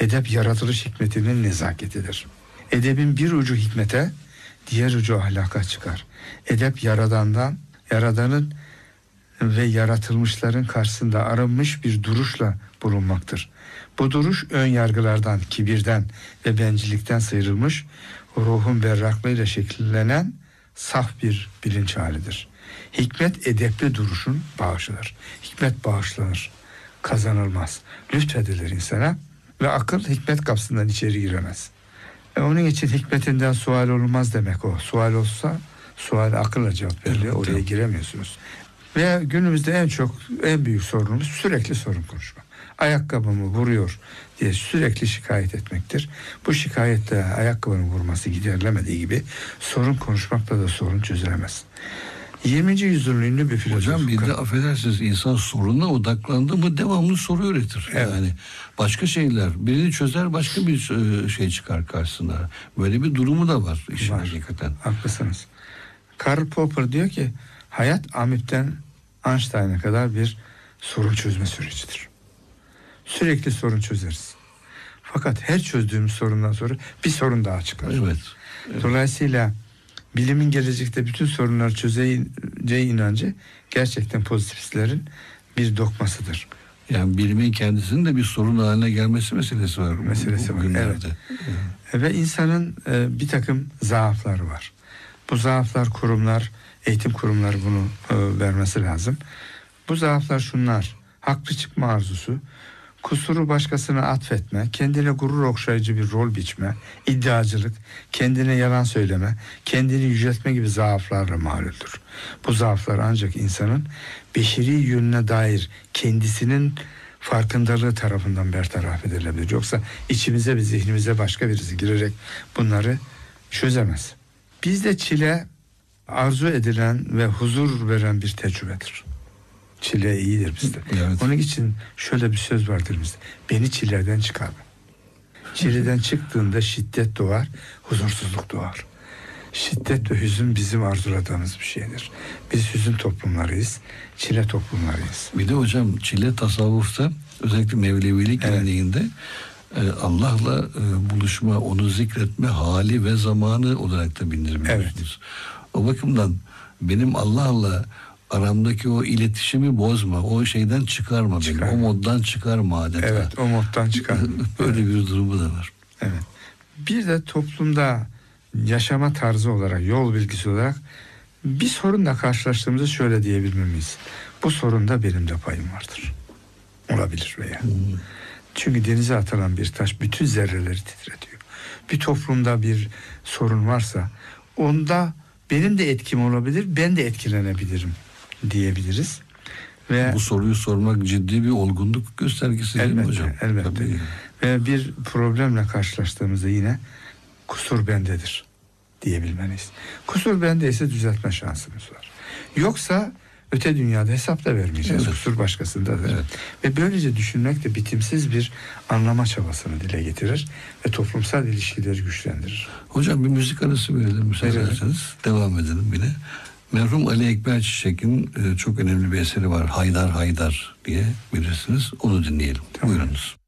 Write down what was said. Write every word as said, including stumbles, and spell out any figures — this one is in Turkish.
Edep yaratılış hikmetinin nezaketidir. Edebin bir ucu hikmete, diğer ucu ahlaka çıkar. Edep yaradandan, yaradanın ve yaratılmışların karşısında arınmış bir duruşla bulunmaktır. Bu duruş ön yargılardan, kibirden ve bencillikten sıyrılmış, ruhun berraklığıyla şekillenen saf bir bilinç halidir. Hikmet edepli duruşun bağışıdır. Hikmet bağışlanır, kazanılmaz. Lütfedilir insana ve akıl hikmet kapısından içeri giremez. E onun için hikmetinden sual olmaz demek o. Sual olsa sual akılla cevap veriliyor. Oraya giremiyorsunuz. Ve günümüzde en çok, en büyük sorunumuz sürekli sorun konuşma. Ayakkabımı vuruyor diye sürekli şikayet etmektir. Bu şikayetle ayakkabının vurması giderilemediği gibi sorun konuşmakla da sorun çözülemez. yirminci yüzyılın ünlü bir filozof. Hocam bir de affedersiniz, insan soruna odaklandı mı devamlı soru üretir. Evet. Yani başka şeyler, birini çözer başka bir şey çıkar karşısına. Böyle bir durumu da var işin var. Hakikaten. Haklısınız. Karl Popper diyor ki hayat Amip'ten Einstein'a kadar bir sorun çözme sürecidir. Sürekli sorun çözeriz. Fakat her çözdüğümüz sorundan sonra bir sorun daha çıkar. Evet. Evet. Dolayısıyla bilimin gelecekte bütün sorunları çözeceği inancı gerçekten pozitivistlerin bir dokmasıdır. Yani bilimin kendisinin de bir sorun haline gelmesi meselesi var. Meselesi var. Evet. Evet. Ve insanın e, bir takım zaafları var. Bu zaaflar kurumlar, eğitim kurumları bunu e, vermesi lazım. Bu zaaflar şunlar: haklı çıkma arzusu, kusuru başkasına atfetme, kendine gurur okşayıcı bir rol biçme, iddiacılık, kendine yalan söyleme, kendini yüceltme gibi zaaflarla maluldür. Bu zaaflar ancak insanın beşeri yönüne dair kendisinin farkındalığı tarafından bertaraf edilebilir. Yoksa içimize ve zihnimize başka birisi girerek bunları çözemez. Bizde çile arzu edilen ve huzur veren bir tecrübedir. Çile iyidir bizde. Evet. Onun için şöyle bir söz vardır bizde: beni çileden çıkarma. Çileden çıktığında şiddet doğar, huzursuzluk doğar. Şiddet ve hüzün bizim arzuladığımız bir şeydir. Biz hüzün toplumlarıyız, çile toplumlarıyız. Bir de hocam çile tasavvufta, özellikle Mevlevilik geleneğinde evet. Allah'la buluşma, onu zikretme hali ve zamanı olarak da bildiriliyorsunuz. Evet. O bakımdan benim Allah'la aramdaki o iletişimi bozma, o şeyden çıkarma, çıkarma. beni, o moddan çıkarma adeta. Evet, o moddan çıkarma. Böyle evet. bir durumu da var. Evet. Bir de toplumda yaşama tarzı olarak, yol bilgisi olarak bir sorunla karşılaştığımızda şöyle diyebilmemiz: bu sorunda benim de payım vardır. Olabilir veya. Hmm. Çünkü denize atılan bir taş bütün zerreleri titretiyor. Bir toplumda bir sorun varsa onda benim de etkim olabilir, ben de etkilenebilirim diyebiliriz. Ve bu soruyu sormak ciddi bir olgunluk göstergesi değil mi hocam? Elbette. Tabii. Ve bir problemle karşılaştığımızda yine kusur bendedir diyebilmeliyiz. Kusur bendeyse düzeltme şansımız var. Yoksa öte dünyada hesap da vermeyeceğiz. Evet. Kusur başkasındadır. Evet. Ve böylece düşünmek de bitimsiz bir anlama çabasını dile getirir ve toplumsal ilişkileri güçlendirir. Hocam bir müzik arası verelim müsaade ederseniz. Devam edelim yine. Merhum Ali Ekber Çiçek'in e, çok önemli bir eseri var. Haydar Haydar diye bilirsiniz. Onu dinleyelim. Tamam. Buyurunuz.